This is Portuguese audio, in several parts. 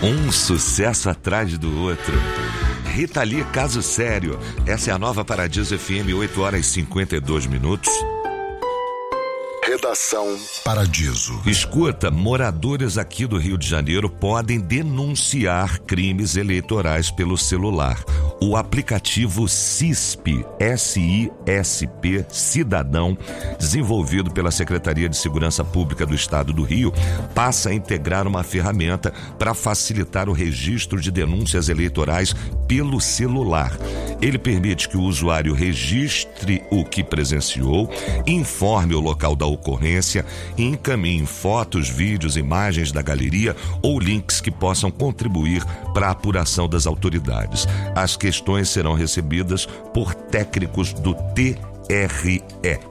Um sucesso atrás do outro. Rita Lee, Caso Sério. Essa é a nova Paradiso FM, 8h52. Redação Paradiso. Escuta, moradores aqui do Rio de Janeiro podem denunciar crimes eleitorais pelo celular. O aplicativo SISP, S-I-S-P, Cidadão, desenvolvido pela Secretaria de Segurança Pública do Estado do Rio, passa a integrar uma ferramenta para facilitar o registro de denúncias eleitorais pelo celular. Ele permite que o usuário registre o que presenciou, informe o local da ocorrência e encaminhe fotos, vídeos, imagens da galeria ou links que possam contribuir para a apuração das autoridades. As questões serão recebidas por técnicos do TRE.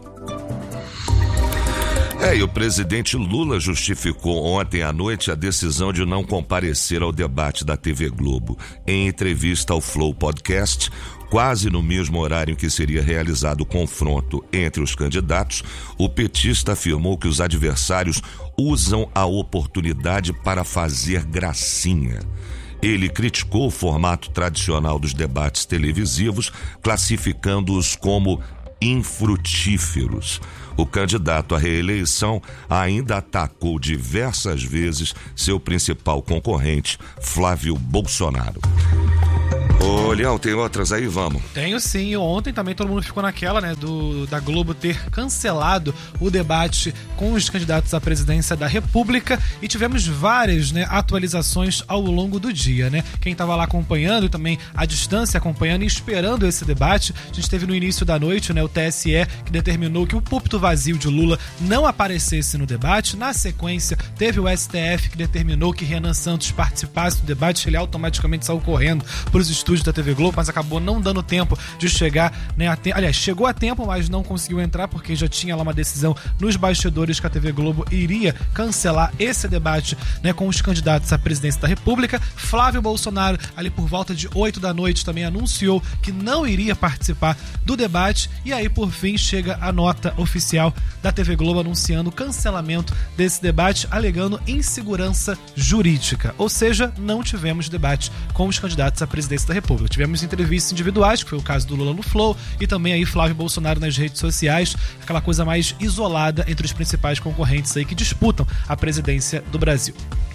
E o presidente Lula justificou ontem à noite a decisão de não comparecer ao debate da TV Globo. Em entrevista ao Flow Podcast, quase no mesmo horário em que seria realizado o confronto entre os candidatos, o petista afirmou que os adversários usam a oportunidade para fazer gracinha. Ele criticou o formato tradicional dos debates televisivos, classificando-os como infrutíferos. O candidato à reeleição ainda atacou diversas vezes seu principal concorrente, Flávio Bolsonaro. Ô, Leão, tem outras aí? Vamos. Tenho sim. Ontem também todo mundo ficou naquela, né, da Globo ter cancelado o debate com os candidatos à presidência da República e tivemos várias, né, atualizações ao longo do dia, né? Quem estava lá acompanhando e também à distância acompanhando e esperando esse debate, a gente teve no início da noite, né, o TSE que determinou que o púlpito vazio de Lula não aparecesse no debate. Na sequência, teve o STF que determinou que Renan Santos participasse do debate. Ele automaticamente saiu correndo para os estúdios da TV Globo, mas acabou não dando tempo de chegar, né, aliás, chegou a tempo, mas não conseguiu entrar porque já tinha lá uma decisão nos bastidores que a TV Globo iria cancelar esse debate, né, com os candidatos à presidência da República. Flávio Bolsonaro, ali por volta de 8 da noite, também anunciou que não iria participar do debate e aí, por fim, chega a nota oficial da TV Globo anunciando o cancelamento desse debate, alegando insegurança jurídica, ou seja, não tivemos debate com os candidatos à presidência da República. Tivemos entrevistas individuais, que foi o caso do Lula no Flow, e também aí Flávio Bolsonaro nas redes sociais, aquela coisa mais isolada entre os principais concorrentes aí que disputam a presidência do Brasil.